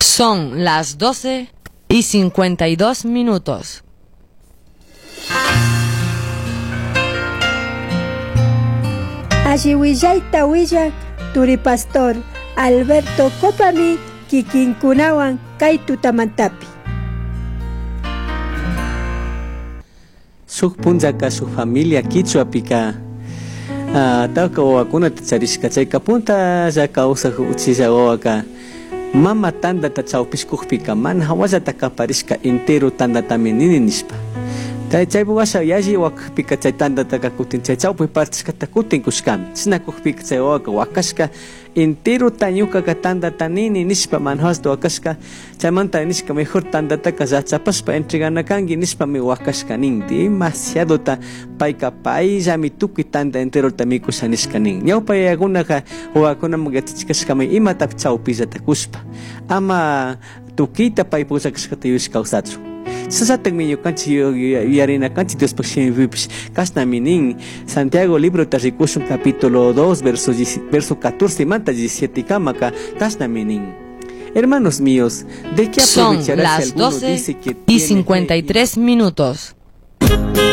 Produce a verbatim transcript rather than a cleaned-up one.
Son las doce y cincuenta y dos minutos. Ashiwillaita willak turipastor Alberto Copami kikinkunawan kay tutamantapi. Suk punzaka su familia kichwapika uh, tawka wawakuna charishka chayka punta llaka usaq uchilla wawaka mama tandata chawpishkukpika mana hawallata kaparishka entero tandatami nini nishpa chay washa yaji wakpika chay tandata kutin chay chawpi partishkata kutin kushkami china kukpika chay wawaka wakashka entero tañukaka tandata nini nishpa manhasdo wakashka chaymanta nishka mejor tandataka yachapashpa entreganakanki nishpami wakashka nin demasiado ta payka payllami tukuy tanda enterota mikusha nishka nin ñawpa yayakunaka wawakunaman yachachikashkami imatapi chawpillata kushpa ama tukita pay pullakashkata yush kawsachu sasatak mi ñukanchik yarinakanchik Diospak shimipipish kashnami nin Santiago libro tarikushun capítulo dos verso verso catorce manta diecisiete kamaka kashnami nin. Hermanos míos, ¿de qué aprovechará si alguno dice que son las doce y cincuenta y tres minutos?